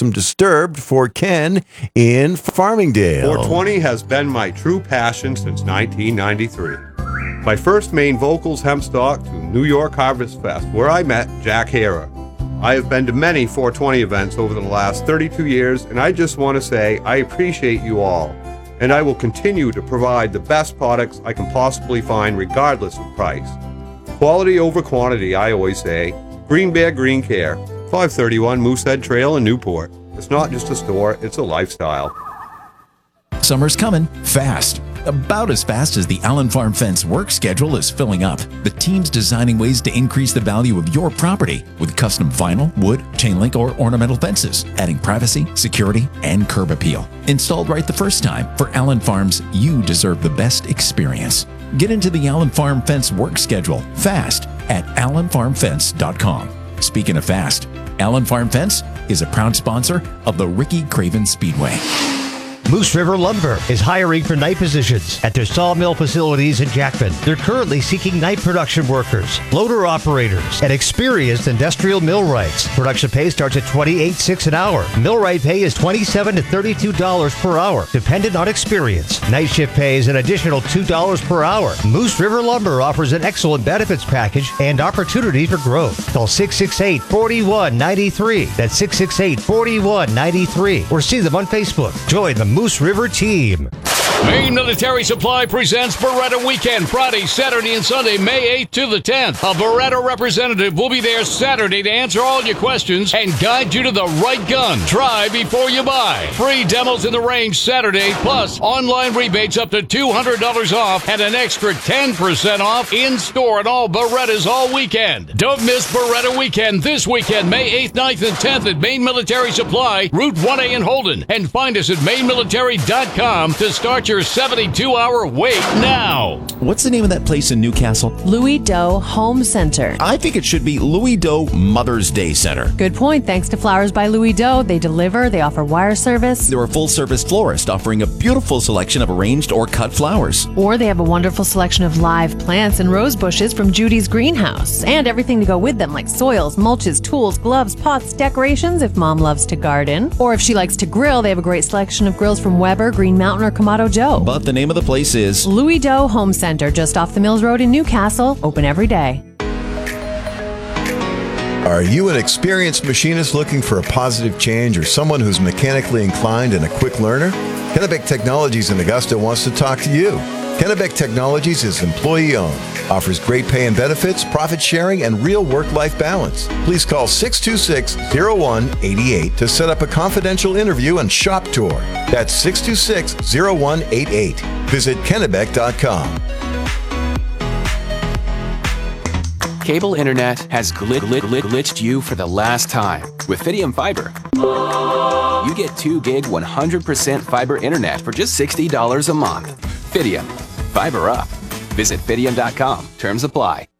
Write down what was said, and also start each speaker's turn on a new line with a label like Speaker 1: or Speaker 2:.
Speaker 1: some Disturbed for Ken in Farmingdale.
Speaker 2: 420 has been my true passion since 1993. My first main vocals hempstock to New York Harvest Fest, where I met Jack Hara. I have been to many 420 events over the last 32 years, and I just want to say I appreciate you all, and I will continue to provide the best products I can possibly find regardless of price. Quality over quantity, I always say. Green Bear Green Care, 531 Moosehead Trail in Newport. It's not just a store, it's a lifestyle.
Speaker 3: Summer's coming fast. About as fast as the Allen Farm Fence work schedule is filling up. The team's designing ways to increase the value of your property with custom vinyl, wood, chain link, or ornamental fences, adding privacy, security, and curb appeal. Installed right the first time. For Allen Farms, you deserve the best experience. Get into the Allen Farm Fence work schedule fast at allenfarmfence.com. Speaking of fast, Allen Farm Fence is a proud sponsor of the Ricky Craven Speedway.
Speaker 4: Moose River Lumber is hiring for night positions at their sawmill facilities in Jackman. They're currently seeking night production workers, loader operators, and experienced industrial millwrights. Production pay starts at $28.06 an hour. Millwright pay is $27 to $32 per hour, dependent on experience. Night shift pay is an additional $2 per hour. Moose River Lumber offers an excellent benefits package and opportunity for growth. Call 668-4193. That's 668-4193. Or see them on Facebook. Join the Moose River team.
Speaker 5: Maine Military Supply presents Beretta Weekend, Friday, Saturday, and Sunday, May 8th to the 10th. A Beretta representative will be there Saturday to answer all your questions and guide you to the right gun. Try before you buy. Free demos in the range Saturday, plus online rebates up to $200 off and an extra 10% off in-store at all Berettas all weekend. Don't miss Beretta Weekend this weekend, May 8th, 9th, and 10th at Maine Military Supply, Route 1A in Holden. And find us at mainmilitary.com to start your 72-hour wait now.
Speaker 3: What's the name of that place in Newcastle?
Speaker 6: Louis Doe Home Center.
Speaker 3: I think it should be Louis Doe Mother's Day Center.
Speaker 6: Good point. Thanks to Flowers by Louis Doe, they deliver, they offer wire service.
Speaker 3: They're a full-service florist offering a beautiful selection of arranged or cut flowers.
Speaker 6: Or they have a wonderful selection of live plants and rose bushes from Judy's Greenhouse. And everything to go with them like soils, mulches, tools, gloves, pots, decorations if mom loves to garden. Or if she likes to grill, they have a great selection of grills from Weber, Green Mountain, or Kamado Joe.
Speaker 3: But the name of the place is
Speaker 6: Louis Doe Home Center, just off the Mills Road in Newcastle, open every day.
Speaker 1: Are you an experienced machinist looking for a positive change or someone who's mechanically inclined and a quick learner? Kennebec Technologies in Augusta wants to talk to you. Kennebec Technologies is employee-owned, offers great pay and benefits, profit sharing, and real work-life balance. Please call 626-0188 to set up a confidential interview and shop tour. That's 626-0188. Visit kennebec.com.
Speaker 7: Cable internet has glitched you for the last time. With Fidium Fiber, you get 2 gig 100% fiber internet for just $60 a month. Fidium. Fiber up. Visit Fidium.com. Terms apply.